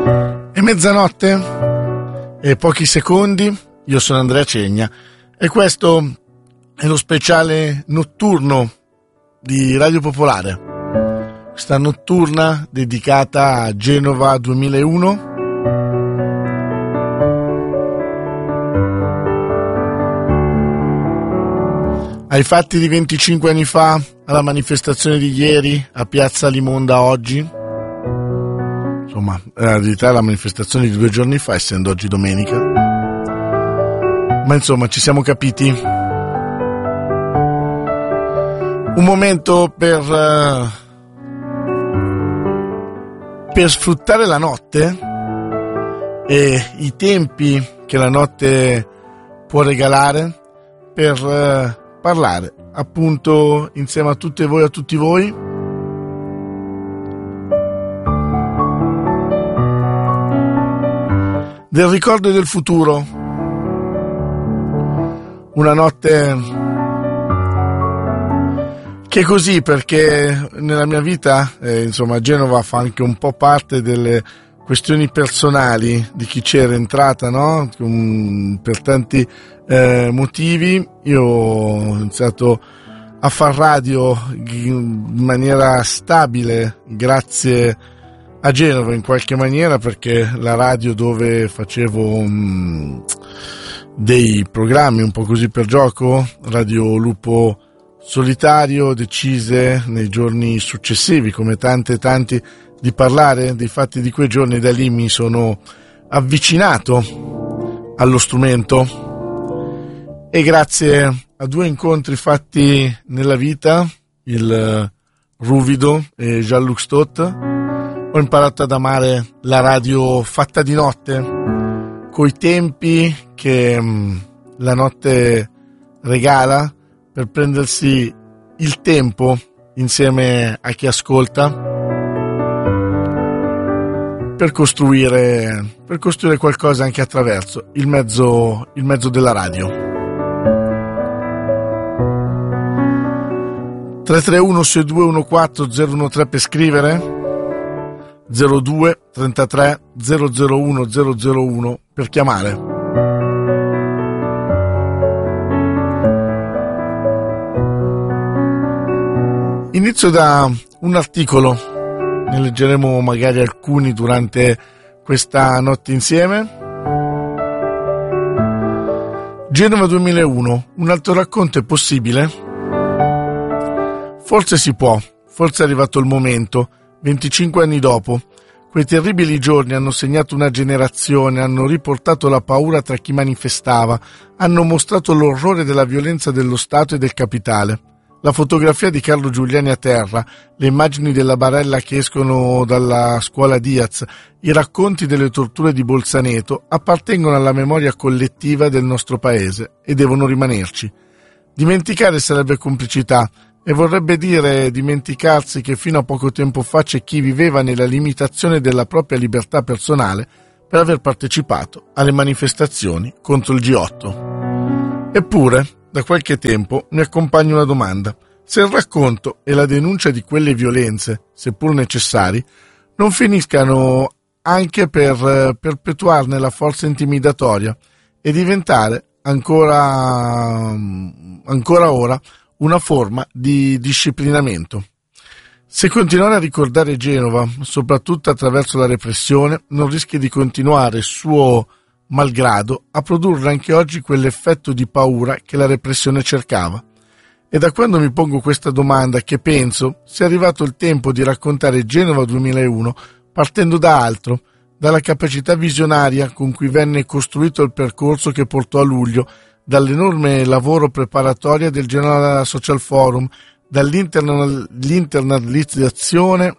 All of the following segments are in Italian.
È mezzanotte e pochi secondi. Io sono Andrea Cegna e questo è lo speciale notturno di Radio Popolare. Questa notturna dedicata a Genova 2001. Ai fatti di 25 anni fa, alla manifestazione di ieri, a Piazza Limonda oggi. Insomma, in realtà la manifestazione di 2 giorni fa, essendo oggi domenica. Ma insomma, ci siamo capiti. Un momento per sfruttare la notte e i tempi che la notte può regalare per parlare appunto insieme a tutte voi, a tutti voi. Del ricordo e del futuro. Una notte che è così, perché nella mia vita, insomma, Genova fa anche un po' parte delle questioni personali di chi c'era entrata, no? Per tanti motivi. Io ho iniziato a far radio in maniera stabile grazie a Genova, in qualche maniera, perché la radio dove facevo dei programmi un po' così per gioco, Radio Lupo Solitario, decise nei giorni successivi, come tanti, di parlare dei fatti di quei giorni. Da lì mi sono avvicinato allo strumento e grazie a 2 incontri fatti nella vita, il Ruvido e Jean-Luc Stott, ho imparato ad amare la radio fatta di notte, coi tempi che la notte regala per prendersi il tempo insieme a chi ascolta per costruire qualcosa anche attraverso il mezzo della radio. 331 6214 013 per scrivere, 02 33 001 001 per chiamare. Inizio da un articolo, ne leggeremo magari alcuni durante questa notte insieme. Genova 2001, un altro racconto è possibile? Forse si può, forse è arrivato il momento. 25 anni dopo, quei terribili giorni hanno segnato una generazione, hanno riportato la paura tra chi manifestava, hanno mostrato l'orrore della violenza dello Stato e del capitale. La fotografia di Carlo Giuliani a terra, le immagini della barella che escono dalla scuola Diaz, i racconti delle torture di Bolzaneto appartengono alla memoria collettiva del nostro paese e devono rimanerci. Dimenticare sarebbe complicità, e vorrebbe dire dimenticarsi che fino a poco tempo fa c'è chi viveva nella limitazione della propria libertà personale per aver partecipato alle manifestazioni contro il G8. Eppure, da qualche tempo mi accompagna una domanda: se il racconto e la denuncia di quelle violenze, seppur necessari, non finiscano anche per perpetuarne la forza intimidatoria e diventare ancora ora una forma di disciplinamento. Se continuare a ricordare Genova, soprattutto attraverso la repressione, non rischia di continuare, suo malgrado, a produrre anche oggi quell'effetto di paura che la repressione cercava. E da quando mi pongo questa domanda che penso sia arrivato il tempo di raccontare Genova 2001 partendo da altro, dalla capacità visionaria con cui venne costruito il percorso che portò a luglio, dall'enorme lavoro preparatorio del Genoa Social Forum, dall'internazionalizzazione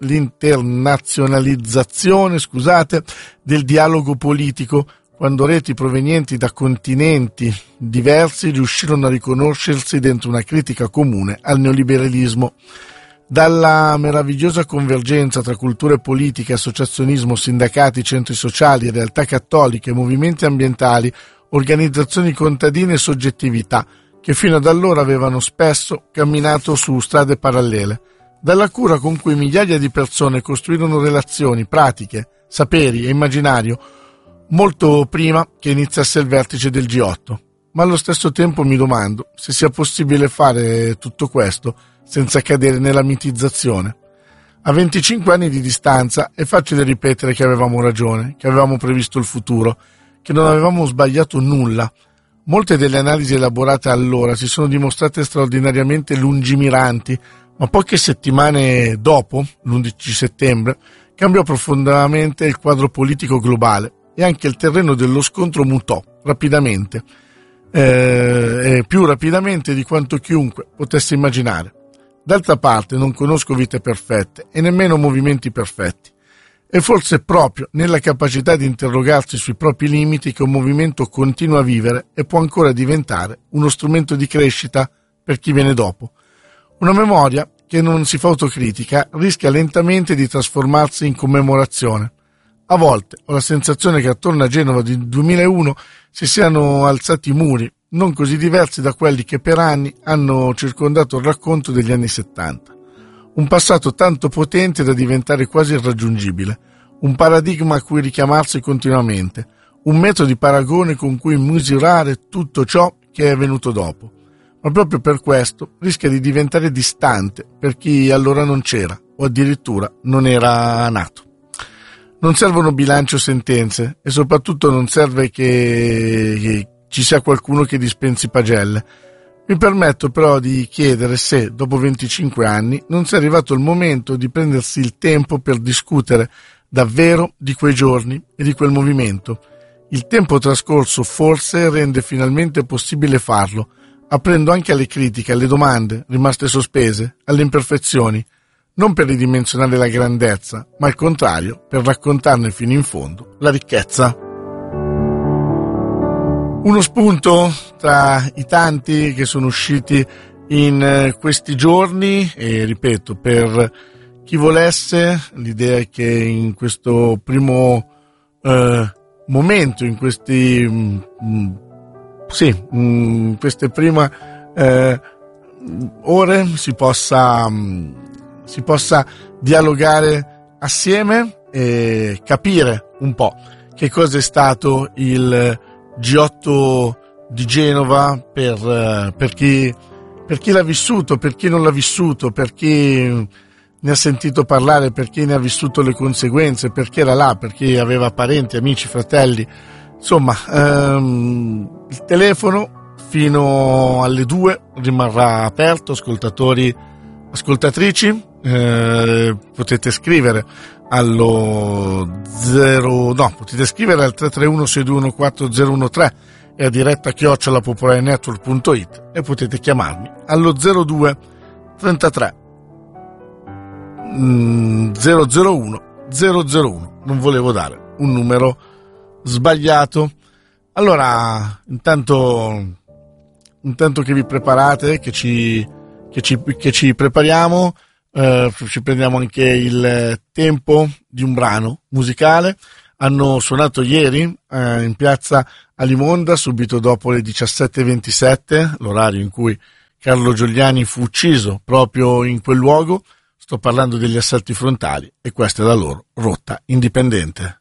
del dialogo politico, quando reti provenienti da continenti diversi riuscirono a riconoscersi dentro una critica comune al neoliberalismo. Dalla meravigliosa convergenza tra culture politiche, associazionismo, sindacati, centri sociali, realtà cattoliche, movimenti ambientali, organizzazioni contadine e soggettività, che fino ad allora avevano spesso camminato su strade parallele, dalla cura con cui migliaia di persone costruirono relazioni, pratiche, saperi e immaginario molto prima che iniziasse il vertice del G8, ma allo stesso tempo mi domando se sia possibile fare tutto questo senza cadere nella mitizzazione. A 25 anni di distanza è facile ripetere che avevamo ragione, che avevamo previsto il futuro, che non avevamo sbagliato nulla. Molte delle analisi elaborate allora si sono dimostrate straordinariamente lungimiranti, ma poche settimane dopo, l'11 settembre, cambiò profondamente il quadro politico globale e anche il terreno dello scontro mutò rapidamente, più rapidamente di quanto chiunque potesse immaginare. D'altra parte non conosco vite perfette e nemmeno movimenti perfetti. E forse proprio nella capacità di interrogarsi sui propri limiti che un movimento continua a vivere e può ancora diventare uno strumento di crescita per chi viene dopo. Una memoria che non si fa autocritica rischia lentamente di trasformarsi in commemorazione. A volte ho la sensazione che attorno a Genova del 2001 si siano alzati muri, non così diversi da quelli che per anni hanno circondato il racconto degli anni 70. Un passato tanto potente da diventare quasi irraggiungibile, un paradigma a cui richiamarsi continuamente, un metodo di paragone con cui misurare tutto ciò che è venuto dopo. Ma proprio per questo rischia di diventare distante per chi allora non c'era o addirittura non era nato. Non servono bilanci o sentenze e soprattutto non serve che ci sia qualcuno che dispensi pagelle. Mi permetto però di chiedere se, dopo 25 anni, non sia arrivato il momento di prendersi il tempo per discutere davvero di quei giorni e di quel movimento. Il tempo trascorso forse rende finalmente possibile farlo, aprendo anche alle critiche, alle domande rimaste sospese, alle imperfezioni, non per ridimensionare la grandezza, ma al contrario, per raccontarne fino in fondo la ricchezza. Uno spunto tra i tanti che sono usciti in questi giorni e ripeto, per chi volesse, l'idea è che in questo primo momento, in questi queste prime ore si possa dialogare assieme e capire un po' che cosa è stato il G8 di Genova per chi l'ha vissuto, per chi non l'ha vissuto, per chi ne ha sentito parlare, per chi ne ha vissuto le conseguenze, per chi era là, per chi aveva parenti, amici, fratelli. Insomma, il telefono fino alle 2 rimarrà aperto, ascoltatori, ascoltatrici, potete scrivere potete scrivere al 331-621-4013 e a diretta @popolarenetwork.it e potete chiamarmi allo 02 33 001 001. Non volevo dare un numero sbagliato. Allora, intanto che vi preparate, che ci prepariamo, ci prendiamo anche il tempo di un brano musicale. Hanno suonato ieri in piazza Alimonda subito dopo le 17:27, l'orario in cui Carlo Giuliani fu ucciso proprio in quel luogo. Sto parlando degli assalti frontali e questa è la loro rotta indipendente.